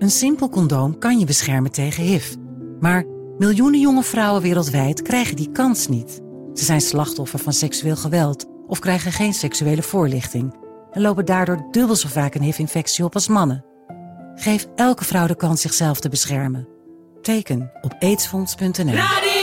Een simpel condoom kan je beschermen tegen HIV. Maar miljoenen jonge vrouwen wereldwijd krijgen die kans niet. Ze zijn slachtoffer van seksueel geweld of krijgen geen seksuele voorlichting en lopen daardoor dubbel zo vaak een HIV-infectie op als mannen. Geef elke vrouw de kans zichzelf te beschermen. Teken op aidsfonds.nl.